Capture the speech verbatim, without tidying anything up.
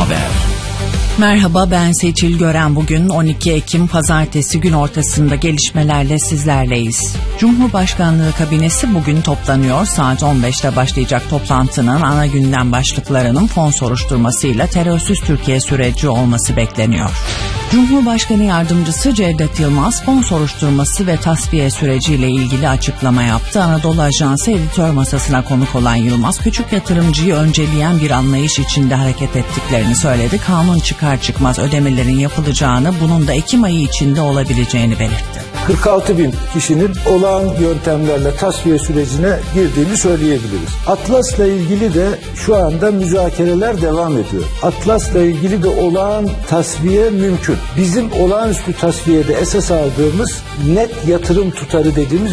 Haber. Merhaba, ben Seçil Gören. Bugün on iki Ekim Pazartesi, gün ortasında gelişmelerle sizlerleyiz. Cumhurbaşkanlığı kabinesi bugün toplanıyor. Saat on beşte başlayacak toplantının ana gündem başlıklarının fon soruşturmasıyla terörsüz Türkiye süreci olması bekleniyor. Cumhurbaşkanı Yardımcısı Cevdet Yılmaz, fon soruşturması ve tasfiye süreciyle ilgili açıklama yaptı. Anadolu Ajansı editör masasına konuk olan Yılmaz, küçük yatırımcıyı önceleyen bir anlayış içinde hareket ettiklerini söyledi. Kanun çıkar çıkmaz ödemelerin yapılacağını, bunun da Ekim ayı içinde olabileceğini belirtti. kırk altı bin kişinin olağan yöntemlerle tasfiye sürecine girdiğini söyleyebiliriz. Atlas'la ilgili de şu anda müzakereler devam ediyor. Atlas'la ilgili de olağan tasfiye mümkün. Bizim olağanüstü tasfiyede esas aldığımız net yatırım tutarı dediğimiz